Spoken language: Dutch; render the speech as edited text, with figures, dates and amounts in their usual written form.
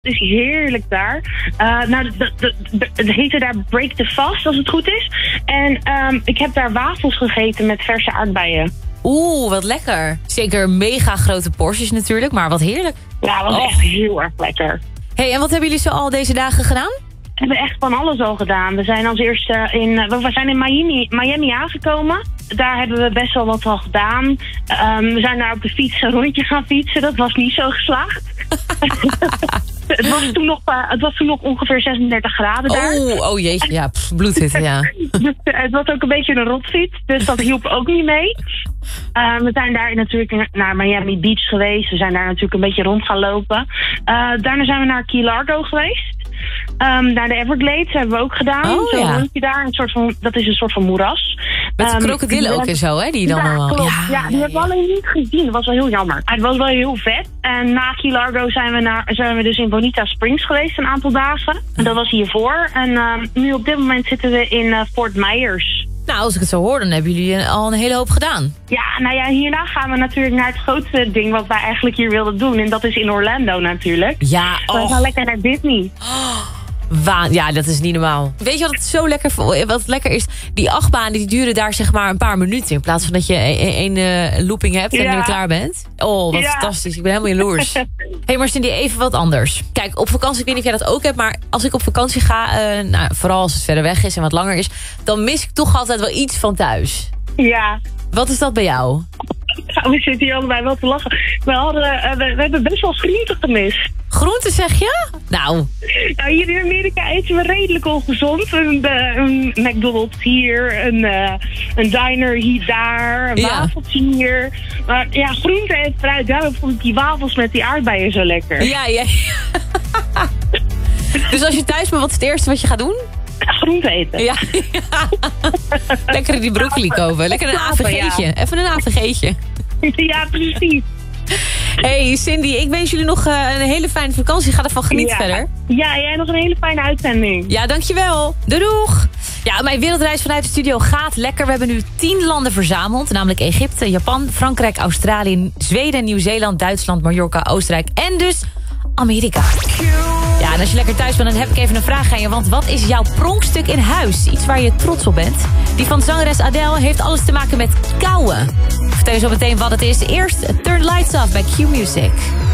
Het is heerlijk daar. Het heette daar Break the Fast, als het goed is. En ik heb daar wafels gegeten met verse aardbeien. Oeh, wat lekker. Zeker mega grote porties natuurlijk, maar wat heerlijk. Ja, dat was echt heel erg lekker. Hey, en wat hebben jullie zo al deze dagen gedaan? We hebben echt van alles al gedaan. We zijn als eerste we zijn in Miami aangekomen. Daar hebben we best wel wat al gedaan. We zijn daar op de fiets een rondje gaan fietsen. Dat was niet zo geslaagd. Het was toen nog ongeveer 36 graden daar. Oh jeetje, ja, bloedhitte, ja. Dus, het was ook een beetje een rotfiets, dus dat hielp ook niet mee. We zijn daar natuurlijk naar Miami Beach geweest. We zijn daar natuurlijk een beetje rond gaan lopen. Daarna zijn we naar Key Largo geweest. Naar de Everglades hebben we ook gedaan. Zo'n rondje daar. Dat is een soort van moeras. Met krokodillen ook en zo, hè? Die dan allemaal. Ja, die hebben we alleen niet gezien. Dat was wel heel jammer. Het was wel heel vet. En na Key Largo zijn we dus in Bonita Springs geweest een aantal dagen. En dat was hiervoor. En nu op dit moment zitten we in Fort Myers. Nou, als ik het zo hoor, dan hebben jullie al een hele hoop gedaan. Ja, nou ja, hierna gaan we natuurlijk naar het grootste ding wat wij eigenlijk hier wilden doen. En dat is in Orlando natuurlijk. Ja, we gaan lekker naar Disney. Ja, dat is niet normaal. Weet je wat lekker is? Die achtbanen die duren daar zeg maar een paar minuten. In plaats van dat je één looping hebt en dan klaar bent. Oh, wat fantastisch. Ik ben helemaal jaloers. Hey, maar Cindy, even wat anders. Kijk, op vakantie, ik weet niet of jij dat ook hebt, maar als ik op vakantie ga, vooral als het verder weg is en wat langer is, dan mis ik toch altijd wel iets van thuis. Ja. Wat is dat bij jou? We zitten hier allebei wel te lachen. We hebben best wel groenten gemist. Groenten, zeg je? Nou, hier in Amerika eten we redelijk ongezond. Een McDonald's hier, een diner hier daar, een wafeltje hier. Maar ja, groenten en fruit, daarom vond ik die wafels met die aardbeien zo lekker. Ja. Dus als je thuis bent, wat is het eerste wat je gaat doen? Groente eten. Ja. Lekker die broccoli kopen. Lekker een AVG'tje. Ja. Even een AVG'tje. Ja, precies. Hey Cindy, ik wens jullie nog een hele fijne vakantie. Ga ervan genieten verder. Ja, jij nog een hele fijne uitzending. Ja, dankjewel. Doeg! Ja, mijn wereldreis vanuit de studio gaat lekker. We hebben nu 10 landen verzameld. Namelijk Egypte, Japan, Frankrijk, Australië, Zweden, Nieuw-Zeeland, Duitsland, Mallorca, Oostenrijk en dus Amerika. Ja, en als je lekker thuis bent, dan heb ik even een vraag aan je. Want wat is jouw pronkstuk in huis? Iets waar je trots op bent? Die van zangeres Adele heeft alles te maken met kauwen. Ik vertel je zo meteen wat het is. Eerst Turn Lights Off bij Q Music.